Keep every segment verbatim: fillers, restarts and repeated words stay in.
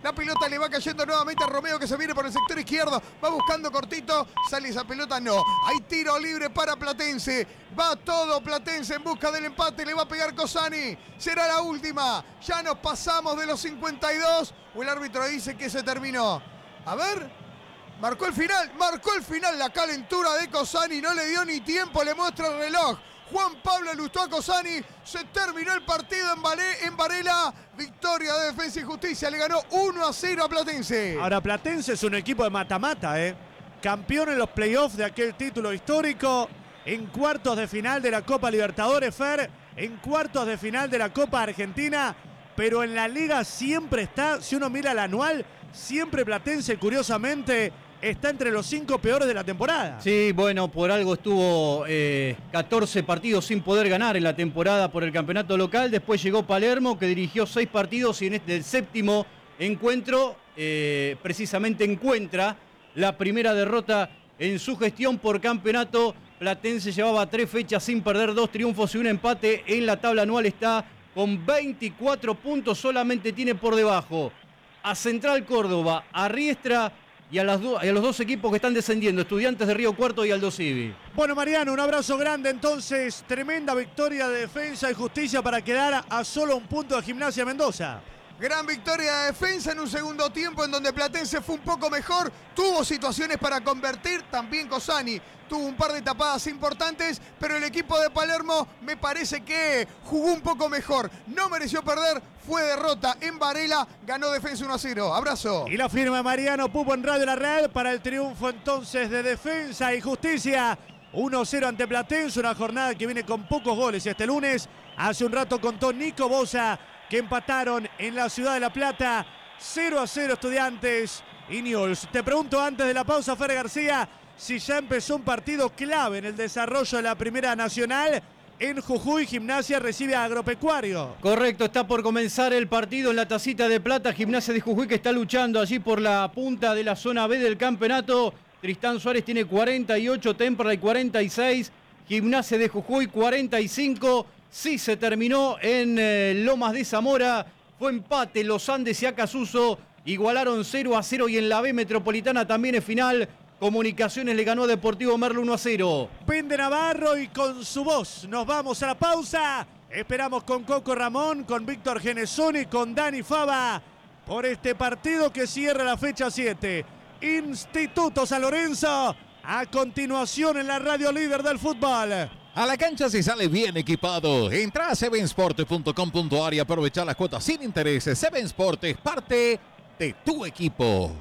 La pelota le va cayendo nuevamente a Romeo, que se viene por el sector izquierdo. Va buscando cortito. Sale esa pelota, no. Hay tiro libre para Platense. Va todo Platense en busca del empate. Le va a pegar Cossani. Será la última. Ya nos pasamos de los cincuenta y dos. O el árbitro dice que se terminó. A ver. Marcó el final. Marcó el final. La calentura de Cossani. No le dio ni tiempo. Le muestra el reloj. Juan Pablo Lustó a Cossani. Se terminó el partido en, Valé, en Varela. Victoria de Defensa y Justicia. Le ganó uno a cero a Platense. Ahora, Platense es un equipo de mata-mata, ¿eh? Campeón en los playoffs de aquel título histórico. En cuartos de final de la Copa Libertadores, Fer. En cuartos de final de la Copa Argentina. Pero en la liga siempre está, si uno mira el anual, siempre Platense, curiosamente, está entre los cinco peores de la temporada. Sí, bueno, por algo estuvo eh, catorce partidos sin poder ganar en la temporada por el campeonato local. Después llegó Palermo, que dirigió seis partidos y en este el séptimo encuentro eh, precisamente encuentra la primera derrota en su gestión por campeonato. Platense llevaba tres fechas sin perder, dos triunfos y un empate. En la tabla anual está con veinticuatro puntos, solamente tiene por debajo a Central Córdoba, a Riestra y a, las do, y a los dos equipos que están descendiendo, Estudiantes de Río Cuarto y Aldo Civi. Bueno, Mariano, un abrazo grande entonces. Tremenda victoria de Defensa y Justicia para quedar a solo un punto de Gimnasia Mendoza. Gran victoria de Defensa en un segundo tiempo en donde Platense fue un poco mejor. Tuvo situaciones para convertir, también Cossani tuvo un par de tapadas importantes, pero el equipo de Palermo me parece que jugó un poco mejor. No mereció perder, fue derrota en Varela, ganó Defensa uno a cero. Abrazo. Y la firma de Mariano Pupo en Radio La Red para el triunfo entonces de Defensa y Justicia. uno a cero ante Platense, una jornada que viene con pocos goles este lunes. Hace un rato contó Nico Bosa que empataron en la ciudad de La Plata. cero a cero Estudiantes y Newell's. Te pregunto antes de la pausa, Fer García, si ya empezó un partido clave en el desarrollo de la Primera Nacional. En Jujuy, Gimnasia recibe a Agropecuario. Correcto, está por comenzar el partido en la Tacita de Plata. Gimnasia de Jujuy que está luchando allí por la punta de la zona B del campeonato. Tristán Suárez tiene cuarenta y ocho, Temperley cuarenta y seis, Gimnasia de Jujuy cuarenta y cinco. Sí, se terminó en eh, Lomas de Zamora. Fue empate, Los Andes y Acasuso igualaron cero a cero y en la B Metropolitana también es final. Comunicaciones le ganó a Deportivo Merlo uno a cero. Pende Navarro y con su voz nos vamos a la pausa. Esperamos con Coco Ramón, con Víctor Genesoni, con Dani Fava por este partido que cierra la fecha siete. Instituto San Lorenzo, a continuación en la radio líder del fútbol. A la cancha se sale bien equipado. Entra a seven sport punto com punto a r y aprovecha las cuotas sin intereses. Seven Sport es parte de tu equipo.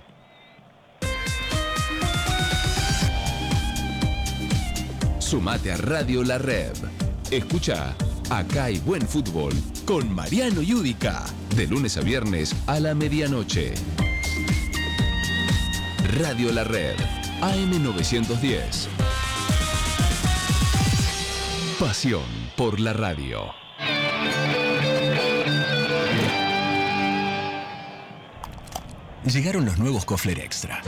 Sumate a Radio La Red. Escucha Acá hay buen fútbol con Mariano Yudica. De lunes a viernes a la medianoche. Radio La Red. A M novecientos diez. Pasión por la radio. Llegaron los nuevos Kofler Extra.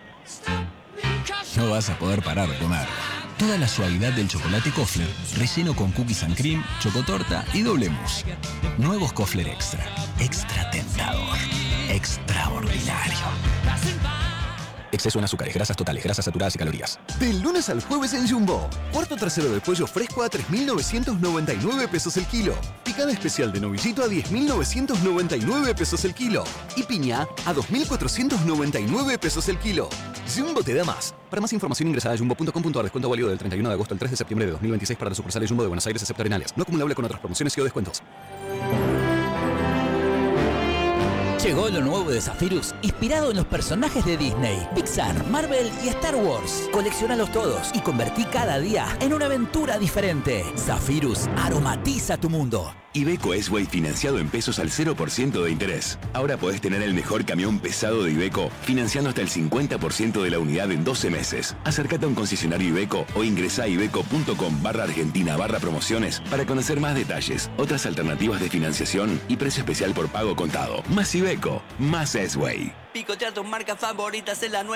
No vas a poder parar de comer. Toda la suavidad del chocolate Kofler, relleno con cookies and cream, chocotorta y doble mousse. Nuevos Kofler Extra. Extra tentador. Extraordinario. Exceso en azúcares, grasas totales, grasas saturadas y calorías. Del lunes al jueves en Jumbo. Cuarto trasero de pollo fresco a tres mil novecientos noventa y nueve pesos el kilo. Picada especial de novillito a diez mil novecientos noventa y nueve pesos el kilo. Y piña a dos mil cuatrocientos noventa y nueve pesos el kilo. Jumbo te da más. Para más información ingresa a jumbo punto com punto a r. Descuento válido del treinta y uno de agosto al tres de septiembre de dos mil veintiséis para las sucursales Jumbo de Buenos Aires excepto Arenales. No acumulable con otras promociones y o descuentos. Llegó lo nuevo de Zephyrus, inspirado en los personajes de Disney, Pixar, Marvel y Star Wars. Colecciónalos todos y convertí cada día en una aventura diferente. Zephyrus aromatiza tu mundo. Iveco S-Way financiado en pesos al cero por ciento de interés. Ahora podés tener el mejor camión pesado de Iveco financiando hasta el cincuenta por ciento de la unidad en doce meses. Acércate a un concesionario Iveco o ingresá a iveco punto com barra argentina barra promociones para conocer más detalles, otras alternativas de financiación y precio especial por pago contado. Más Iveco, más S-Way. Picotear tus marcas favoritas en la nueva.